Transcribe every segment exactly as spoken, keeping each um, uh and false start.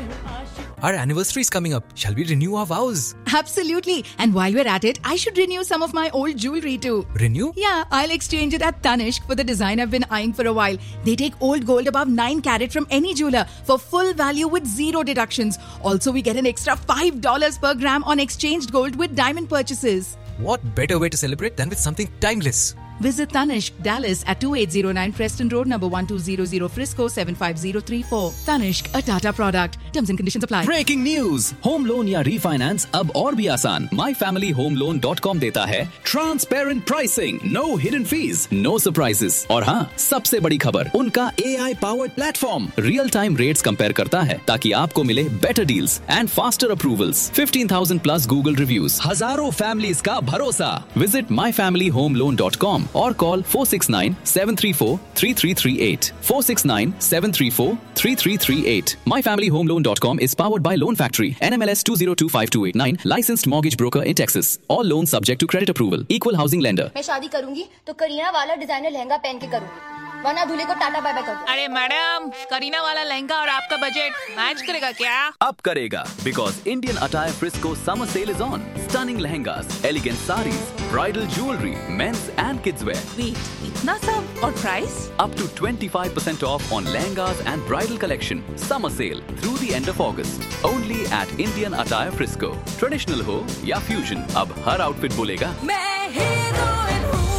Our anniversary is coming up. Shall we renew our vows? Absolutely. And while we're at it, I should renew some of my old jewelry too. Renew? Yeah, I'll exchange it at Tanishq for the design I've been eyeing for a while. They take old gold above nine carat from any jeweler for full value with zero deductions. Also, we get an extra five dollars per gram on exchanged gold with diamond purchases. What better way to celebrate than with something timeless? Visit Tanishq, Dallas at twenty-eight oh nine Preston Road, number one two zero zero, Frisco seven five zero three four. Tanishq, a Tata product. Terms and conditions apply. Breaking news, home loan या refinance अब और भी आसान। My family home loan dot com देता है transparent pricing, no hidden fees, no surprises. और हाँ, सबसे बड़ी खबर, उनका ए I powered platform real time rates compare करता है ताकि आपको मिले better deals and faster approvals. Fifteen thousand plus Google reviews, हजारों फैमिलीज का भरोसा। Visit my family home loan dot com or call four six nine, seven three four, three three three eight. four six nine, seven three four, three three three eight. my family home loan dot com is powered by Loan Factory, N M L S two zero two five two eight nine, licensed mortgage broker in Texas. All loans subject to credit approval. Equal housing lender. मैं शादी करूंगी तो करीना वाला designer lehenga पहन के करूंगी, वरना दूल्हे को टाटा बाय बाय कर दो। अरे मैडम, करीना वाला लहंगा और आपका बजट मैच करेगा क्या? अब करेगा, because Indian Attire Frisco summer sale is on. Stunning lehengas, elegant sarees, bridal jewelry, men's and kids wear. Wait, इतना सब और price? Up to twenty-five percent off on lehengas and bridal collection. Summer sale through the end of August. Only at Indian Attire Frisco. Traditional हो या fusion, अब हर outfit बोलेगा मैं heroine हूँ।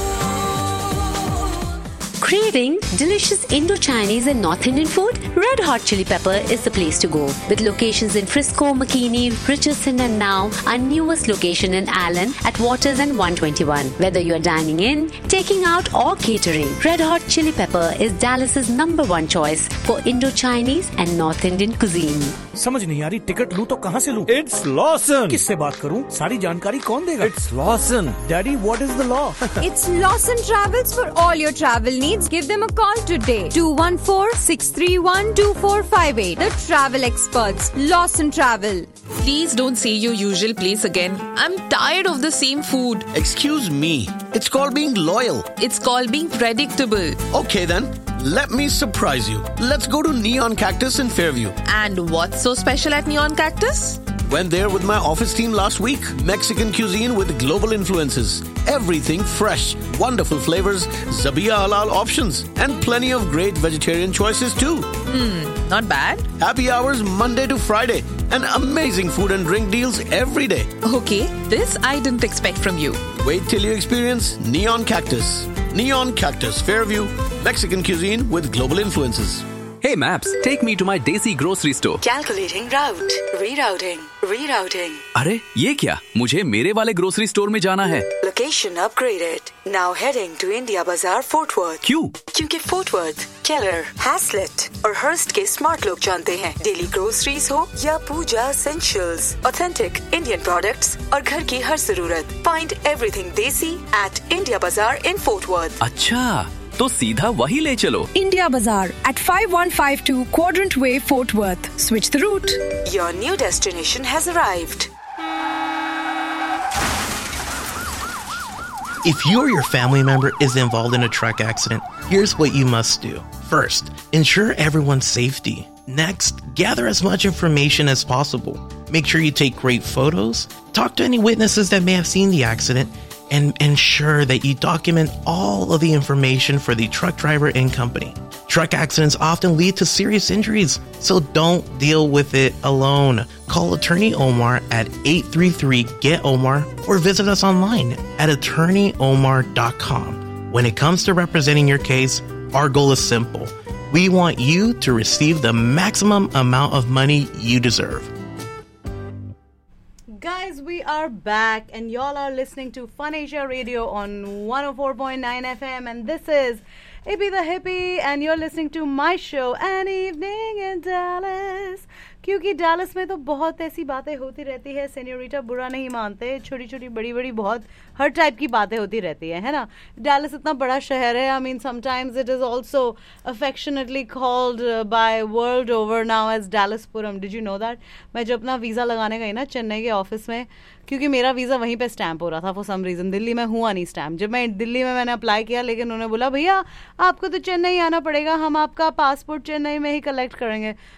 Craving delicious Indo-Chinese and North Indian food? Red Hot Chili Pepper is the place to go. With locations in Frisco, McKinney, Richardson and now our newest location in Allen at Waters and one twenty-one. Whether you're dining in, taking out or catering, Red Hot Chili Pepper is Dallas's number one choice for Indo-Chinese and North Indian cuisine. समझ नहीं आ रही, ticket लूं तो कहाँ से लूं? It's Lawson. किससे बात करूं? सारी जानकारी कौन देगा? It's Lawson. Daddy, what is the law? It's Lawson Travels for all your travel needs. Give them a call today. two one four, six three one, two four five eight. The travel experts. Lawson Travel. Please don't say your usual place again. I'm tired of the same food. Excuse me. It's called being loyal. It's called being predictable. Okay then. Let me surprise you. Let's go to Neon Cactus in Fairview. And what's so special at Neon Cactus? Went there with my office team last week. Mexican cuisine with global influences. Everything fresh, wonderful flavors, Zabiya halal options, and plenty of great vegetarian choices too. Hmm, not bad. Happy hours Monday to Friday, and amazing food and drink deals every day. Okay, this I didn't expect from you. Wait till you experience Neon Cactus. Neon Cactus, Fairview, Mexican cuisine with global influences. Hey Maps, take me to my Desi grocery store. Calculating route. Rerouting. Rerouting. अरे ये क्या? मुझे मेरे वाले grocery store में जाना है। Location upgraded. Now heading to India Bazaar, Fort Worth. क्यों? क्योंकि Fort Worth, Keller, Haslett और Hearst के स्मार्ट लोग जानते हैं। डेली ग्रोसरीज हो या पूजा essentials, authentic Indian products और घर की हर जरूरत. Find everything Desi at India Bazaar in Fort Worth. अच्छा, तो सीधा वही ले चलो। India Bazaar at five one five two Quadrant Way, Fort Worth. Switch the route. Your new destination has arrived. If you or your family member is involved in a truck accident, here's what you must do. First, ensure everyone's safety. Next, gather as much information as possible. Make sure you take great photos, talk to any witnesses that may have seen the accident, and ensure that you document all of the information for the truck driver and company. Truck accidents often lead to serious injuries, so don't deal with it alone. Call Attorney Omar at eight three three, G E T Omar or visit us online at attorney omar dot com. When it comes to representing your case, our goal is simple. We want you to receive the maximum amount of money you deserve. Guys, we are back and y'all are listening to Fun Asia Radio on one oh four point nine F M, and this is Hippie the Hippie and you're listening to my show An Evening in Dallas. क्योंकि Dallas में तो बहुत ऐसी बातें होती रहती है, senorita बुरा नहीं मानते, छोटी छोटी बड़ी बड़ी बहुत हर टाइप की बातें होती रहती है है ना. डैलस इतना बड़ा शहर है. I mean sometimes it is also affectionately called by world over now as डैलसपुरम. Did you know that? मैं जब अपना वीज़ा लगाने गई ना चेन्नई के ऑफिस में, क्योंकि मेरा वीज़ा वहीं पे स्टैम्प हो रहा था फॉर सम रीज़न. दिल्ली में हुआ नहीं स्टैम्प. जब मैं दिल्ली में मैंने अप्लाई किया, लेकिन उन्होंने बोला भैया आपको तो चेन्नई आना पड़ेगा, हम आपका पासपोर्ट चेन्नई में ही कलेक्ट करेंगे.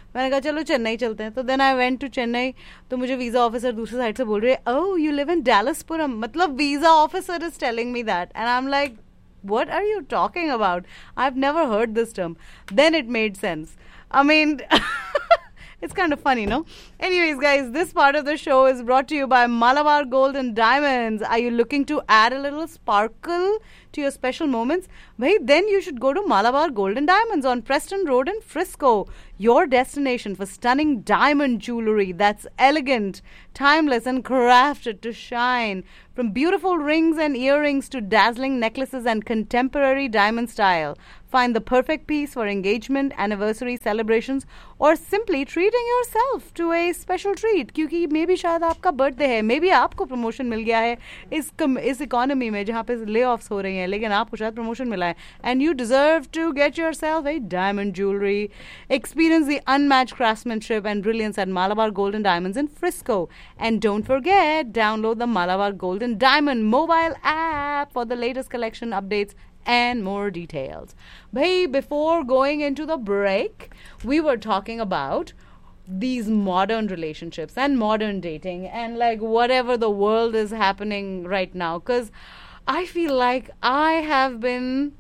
मैंने कहा चलो चेन्नई चलते हैं. तो then I went to Chennai. तो मुझे वीजा ऑफिसर दूसरी साइड से बोल रही है, oh you live in Dallaspuram. मतलब visa officer is telling me that, and I'm like, what are you talking about? I've never heard this term. Then it made sense. I mean, it's kind of funny, no? Anyways, guys, this part of the show is brought to you by Malabar Gold and Diamonds. Are you looking to add a little sparkle to your special moments? Well, then you should go to Malabar Gold and Diamonds on Preston Road in Frisco. Your destination for stunning diamond jewelry that's elegant, timeless, and crafted to shine. From beautiful rings and earrings to dazzling necklaces and contemporary diamond style. Find the perfect piece for engagement, anniversary celebrations, or simply treating yourself to a special treat. क्योंकि maybe शायद आपका birthday है, maybe आपको promotion मिल गया है इस इस economy में जहाँ पे layoffs हो रही हैं, लेकिन आपको शायद promotion मिला है, and you deserve to get yourself a diamond jewelry. Experience the unmatched craftsmanship and brilliance at Malabar Gold and Diamonds in Frisco. And don't forget, download the Malabar Gold and Diamond mobile app for the latest collection updates and more details. Bhai, before going into the break, we were talking about these modern relationships and modern dating and like whatever the world is happening right now. Because I feel like I have been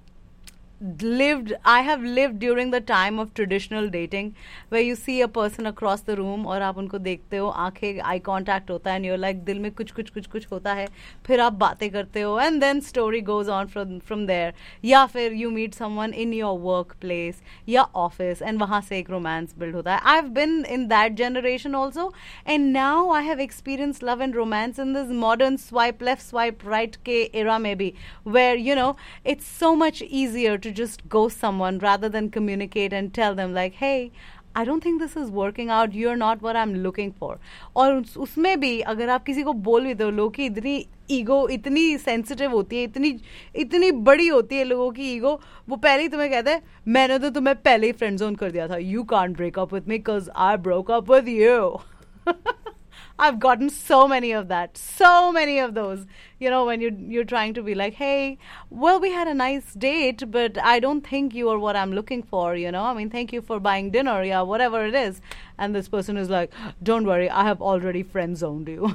lived I have lived during the time of traditional dating where you see a person across the room और आप उनको देखते हो, आंखें eye contact होता है and you're like दिल में कुछ कुछ कुछ कुछ होता है, फिर आप बातें करते हो and then story goes on from from there. या फिर you meet someone in your workplace या office and वहाँ से एक romance build होता है. I've been in that generation also, and now I have experienced love and romance in this modern swipe left swipe right के era maybe, where you know it's so much easier to to just ghost someone rather than communicate and tell them like, hey, I don't think this is working out, you're not what I'm looking for. और उसमें भी अगर आप किसी को बोल भी दो, लोग की इतनी ईगो इतनी सेंसिटिव होती है, इतनी इतनी बड़ी होती है लोगों की ईगो, वो पहले ही तुम्हें कहते हैं मैंने तो तुम्हें पहले ही फ्रेंड जोन कर दिया था, you can't break up with me because I broke up with you. I've gotten so many of that, so many of those, you know, when you, you're trying to be like, hey, well, we had a nice date, but I don't think you are what I'm looking for, you know, I mean, thank you for buying dinner, yeah, whatever it is. And this person is like, don't worry, I have already friend zoned you.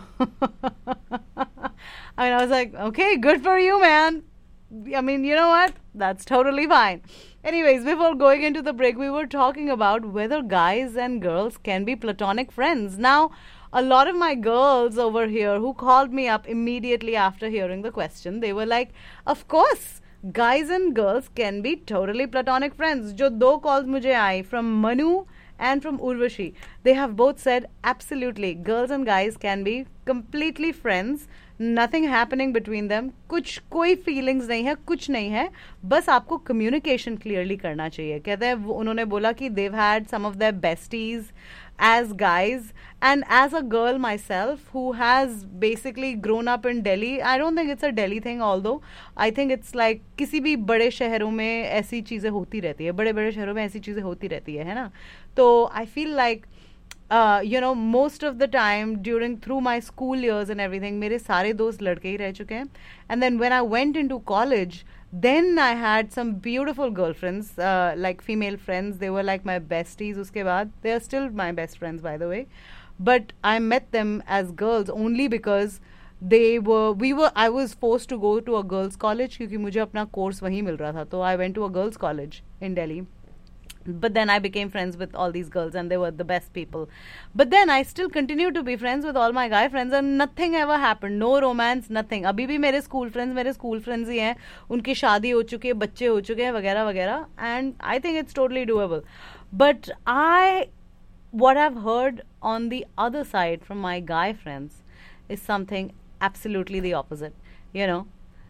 I mean, I was like, okay, good for you, man. I mean, you know what? That's totally fine. Anyways, before going into the break, we were talking about whether guys and girls can be platonic friends. Now, a lot of my girls over here who called me up immediately after hearing the question, they were like, of course, guys and girls can be totally platonic friends. Jo do calls mujhe aayi from Manu and from Urvashi, they have both said absolutely, girls and guys can be completely friends. Nothing happening between them. कुछ कोई feelings नहीं है, कुछ नहीं है, बस आपको communication clearly करना चाहिए. कहते हैं उन्होंने बोला कि they've had some of their besties as guys, and as a girl myself who has basically grown up in Delhi, I don't think it's a Delhi thing, although I think it's like किसी भी बड़े शहरों में ऐसी चीजें होती रहती है, बड़े बड़े शहरों में ऐसी चीजें होती रहती है, है ना? तो I feel like Uh, you know, most of the time during through my school years and everything, मेरे सारे दोस्त लड़के ही रह चुके हैं. And then when I went into college, then I had some beautiful girlfriends, uh, like female friends. They were like my besties. उसके बाद, they are still my best friends, by the way. But I met them as girls only because they were, we were, I was forced to go to a girls' college क्योंकि मुझे अपना course वहीं मिल रहा था. तो I went to a girls' college in Delhi. But then I became friends with all these girls and they were the best people. But then I still continued to be friends with all my guy friends and nothing ever happened. No romance, nothing. अभी भी मेरे school friends मेरे school friends ही हैं. उनकी शादी हो चुकी है, बच्चे हो चुके हैं वगैरह वगैरह. And I think it's totally doable. But I, what I've heard on the other side from my guy friends is something absolutely the opposite. You know.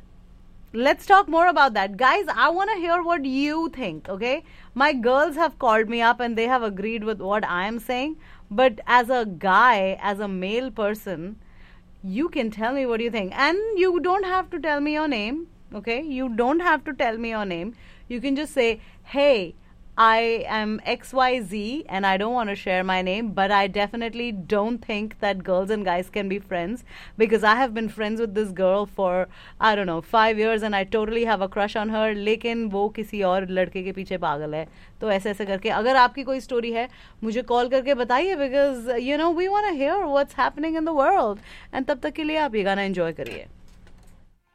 Let's talk more about that. Guys, I want to hear what you think, okay? My girls have called me up and they have agreed with what I am saying. But as a guy, as a male person, you can tell me what you think. And you don't have to tell me your name, okay? You don't have to tell me your name. You can just say, hey, I am X Y Z and I don't want to share my name, but I definitely don't think that girls and guys can be friends, because I have been friends with this girl for, I don't know, five years and I totally have a crush on her, लेकिन वो किसी और लड़के के पीछे पागल है. तो ऐसे ऐसे करके अगर आपकी कोई स्टोरी है मुझे कॉल करके बताइए, because you know we want to hear what's happening in the world. And तब तक के लिए आप ये गाना एंजॉय करिए.